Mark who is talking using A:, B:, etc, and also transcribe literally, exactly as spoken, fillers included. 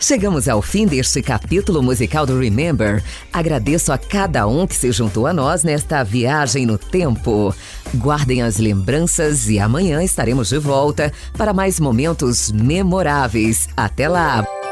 A: Chegamos ao fim deste capítulo musical do Remember. Agradeço a cada um que se juntou a nós nesta viagem no tempo. Guardem as lembranças e amanhã estaremos de volta para mais momentos memoráveis. Até lá!